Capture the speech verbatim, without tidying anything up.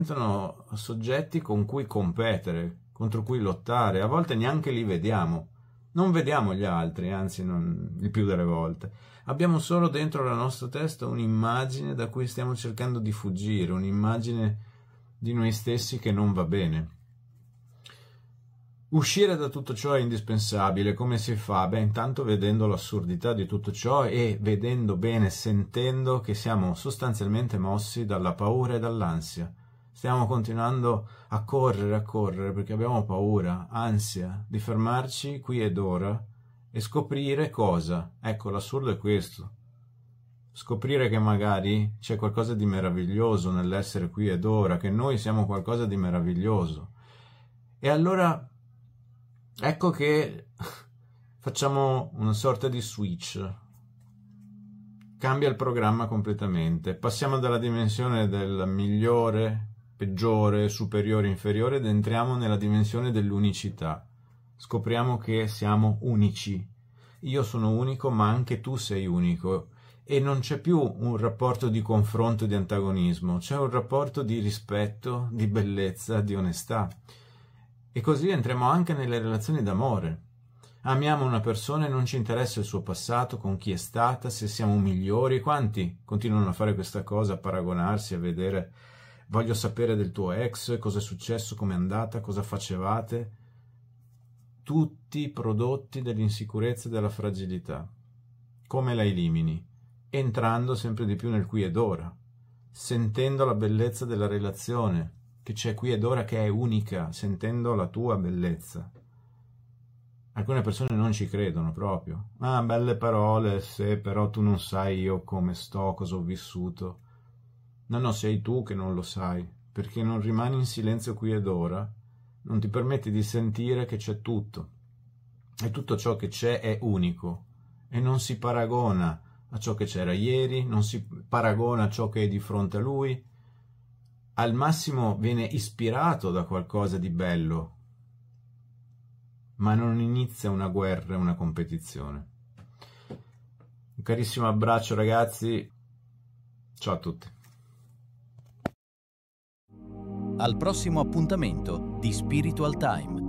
Sono soggetti con cui competere, contro cui lottare, a volte neanche li vediamo, non vediamo gli altri, anzi non, il più delle volte, abbiamo solo dentro la nostra testa un'immagine da cui stiamo cercando di fuggire, un'immagine di noi stessi che non va bene. Uscire da tutto ciò è indispensabile. Come si fa? Beh, intanto vedendo l'assurdità di tutto ciò e vedendo bene, sentendo che siamo sostanzialmente mossi dalla paura e dall'ansia. Stiamo continuando a correre, a correre, perché abbiamo paura, ansia, di fermarci qui ed ora e scoprire cosa? Ecco, l'assurdo è questo. Scoprire che magari c'è qualcosa di meraviglioso nell'essere qui ed ora, che noi siamo qualcosa di meraviglioso. E allora ecco che facciamo una sorta di switch. Cambia il programma completamente. Passiamo dalla dimensione del migliore, peggiore, superiore, inferiore ed entriamo nella dimensione dell'unicità. Scopriamo che siamo unici. Io sono unico, ma anche tu sei unico. E non c'è più un rapporto di confronto e di antagonismo, c'è un rapporto di rispetto, di bellezza, di onestà. E così entriamo anche nelle relazioni d'amore. Amiamo una persona e non ci interessa il suo passato, con chi è stata, se siamo migliori. Quanti continuano a fare questa cosa, a paragonarsi, a vedere, voglio sapere del tuo ex, cosa è successo, com'è andata, cosa facevate. Tutti prodotti dell'insicurezza e della fragilità. Come la elimini? Entrando sempre di più nel qui ed ora, sentendo la bellezza della relazione, che c'è qui ed ora, che è unica, sentendo la tua bellezza. Alcune persone non ci credono proprio. Ah, belle parole, se però tu non sai io come sto, cosa ho vissuto. No, no, sei tu che non lo sai, perché non rimani in silenzio qui ed ora, non ti permetti di sentire che c'è tutto. E tutto ciò che c'è è unico e non si paragona a ciò che c'era ieri, non si paragona a ciò che è di fronte a lui. Al massimo viene ispirato da qualcosa di bello, ma non inizia una guerra, una competizione. Un carissimo abbraccio ragazzi, ciao a tutti. Al prossimo appuntamento di Spiritual Time.